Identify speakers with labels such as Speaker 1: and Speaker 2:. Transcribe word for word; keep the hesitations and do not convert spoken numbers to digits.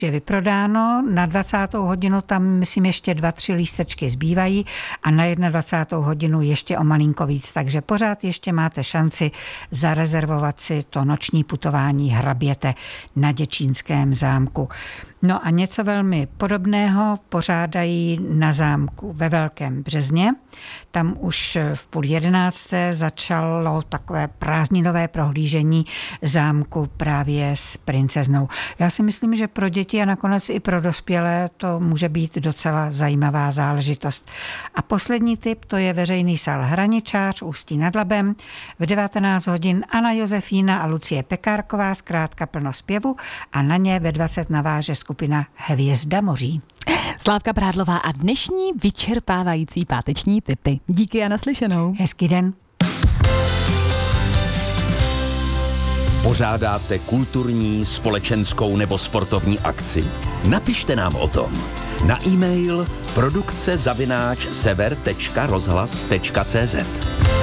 Speaker 1: je vyprodáno, na dvacátou hodinu tam, myslím, ještě dva, tři lístečky zbývají a na dvacátou jednu hodinu ještě o malinko víc, takže pořád ještě máte šanci zarezervovat si to noční putování Hraběte na Děčínském zámku. No a něco velmi podobného pořádají na zámku ve Velkém Březně. Tam už v půl jedenácté začalo takové prázdninové prohlížení zámku právě s princeznou. Já si myslím, že pro děti a nakonec i pro dospělé to může být docela zajímavá záležitost. A poslední tip, to je veřejný sál Hraničář Ústí nad Labem. V devatenáct hodin Anna Josefína a Lucie Pekárková, zkrátka plno zpěvu, a na ně ve dvacet naváže skupina Hvězda moří.
Speaker 2: Slávka Prádlová a dnešní vyčerpávající páteční tipy. Díky a naslyšenou.
Speaker 1: Hezký den.
Speaker 3: Pořádáte kulturní, společenskou nebo sportovní akci? Napište nám o tom. Na e-mail produkce zavináč sever tečka rozhlas tečka cé zet.